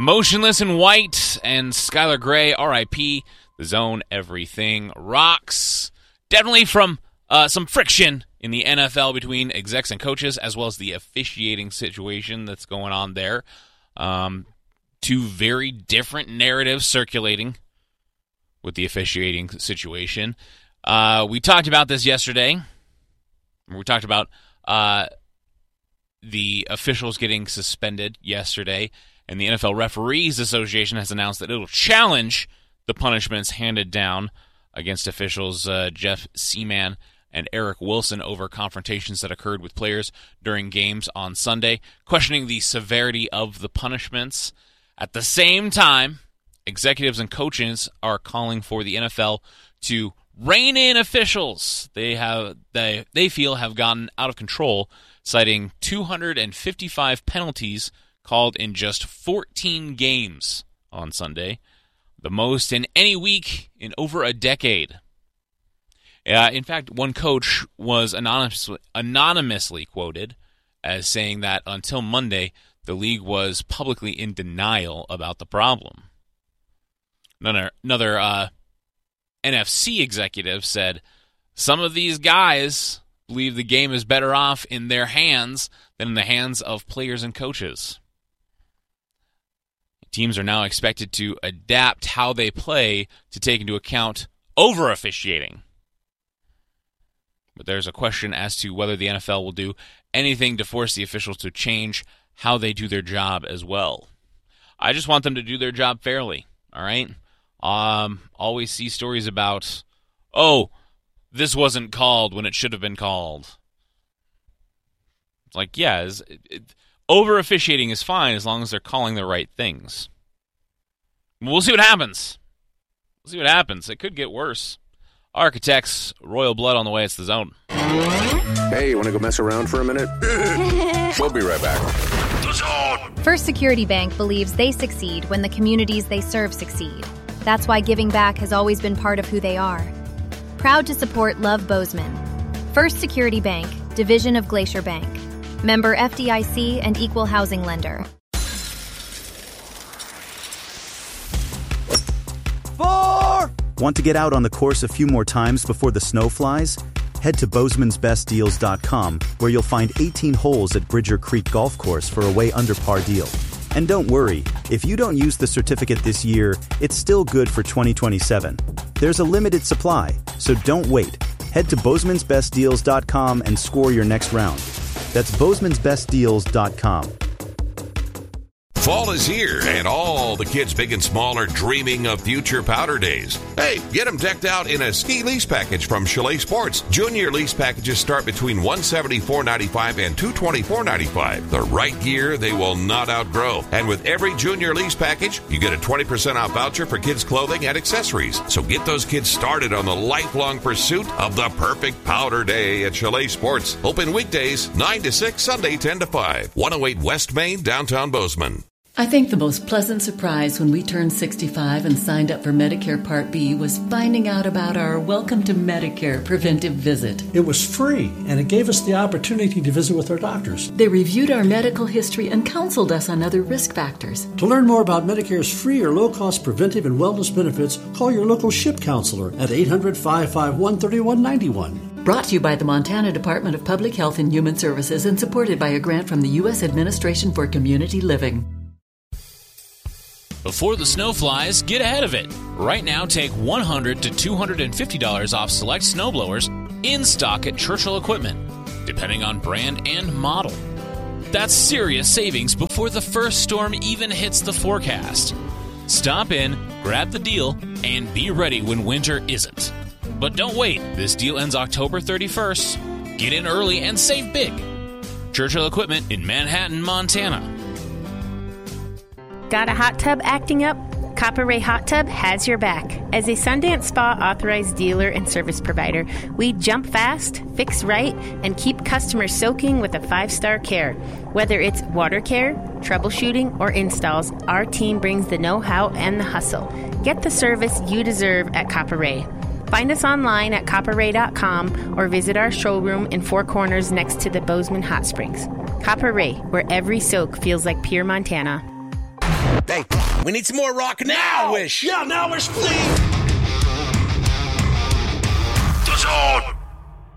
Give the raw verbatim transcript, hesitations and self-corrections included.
Motionless in White and Skylar Gray, R I P The Zone, everything rocks. Definitely from uh, some friction in the N F L between execs and coaches, as well as the officiating situation that's going on there. Um, two very different narratives circulating with the officiating situation. Uh, we talked about this yesterday. We talked about uh, the officials getting suspended yesterday, and the N F L Referees Association has announced that it will challenge the punishments handed down against officials uh, Jeff Seaman and Eric Wilson over confrontations that occurred with players during games on Sunday, questioning the severity of the punishments. At the same time, executives and coaches are calling for the N F L to rein in officials they have they they feel have gotten out of control, citing two hundred fifty-five penalties called in just fourteen games on Sunday, the most in any week in over a decade. Uh, in fact, one coach was anonymously, anonymously quoted as saying that until Monday, the league was publicly in denial about the problem. Another, another uh, N F C executive said, some of these guys believe the game is better off in their hands than in the hands of players and coaches. Teams are now expected to adapt how they play to take into account over-officiating. But there's a question as to whether the N F L will do anything to force the officials to change how they do their job as well. I just want them to do their job fairly, all right? Um, always see stories about, oh, this wasn't called when it should have been called. It's like, yeah, it, it, over-officiating is fine as long as they're calling the right things. We'll see what happens. We'll see what happens. It could get worse. Architects, Royal Blood on the way. It's The Zone. Hey, you want to go mess around for a minute? We'll be right back. The Zone! First Security Bank believes they succeed when the communities they serve succeed. That's why giving back has always been part of who they are. Proud to support Love Bozeman. First Security Bank, division of Glacier Bank. Member F D I C and equal housing lender. Four! Want to get out on the course a few more times before the snow flies? Head to Bozeman's Best Deals dot com, where you'll find eighteen holes at Bridger Creek Golf Course for a way under par deal. And don't worry, if you don't use the certificate this year, it's still good for twenty twenty-seven. There's a limited supply, so don't wait. Head to Bozeman's Best Deals dot com and score your next round. That's Bozeman's Best Deals dot com. Fall is here, and all the kids big and small are dreaming of future powder days. Hey, get them decked out in a ski lease package from Chalet Sports. Junior lease packages start between one hundred seventy-four dollars and ninety-five cents and two hundred twenty-four dollars and ninety-five cents. The right gear they will not outgrow. And with every junior lease package, you get a twenty percent off voucher for kids' clothing and accessories. So get those kids started on the lifelong pursuit of the perfect powder day at Chalet Sports. Open weekdays, nine to six, Sunday, ten to five. one oh eight West Main, downtown Bozeman. I think the most pleasant surprise when we turned sixty-five and signed up for Medicare Part B was finding out about our Welcome to Medicare preventive visit. It was free, and it gave us the opportunity to visit with our doctors. They reviewed our medical history and counseled us on other risk factors. To learn more about Medicare's free or low-cost preventive and wellness benefits, call your local SHIP counselor at eight hundred, five five one, three one nine one. Brought to you by the Montana Department of Public Health and Human Services and supported by a grant from the U S Administration for Community Living. Before the snow flies, get ahead of it. Right now, take one hundred dollars to two hundred fifty dollars off select snowblowers in stock at Churchill Equipment, depending on brand and model. That's serious savings before the first storm even hits the forecast. Stop in, grab the deal, and be ready when winter isn't. But don't wait. This deal ends October thirty-first. Get in early and save big. Churchill Equipment in Manhattan, Montana. Got a hot tub acting up? Copper Ray Hot Tub has your back. As a Sundance Spa authorized dealer and service provider, we jump fast, fix right, and keep customers soaking with a five-star care. Whether it's water care, troubleshooting, or installs, our team brings the know-how and the hustle. Get the service you deserve at Copper Ray. Find us online at copper ray dot com or visit our showroom in Four Corners next to the Bozeman Hot Springs. Copper Ray, where every soak feels like pure Montana. Hey, we need some more rock now, Wish. Yeah, now Wish, please.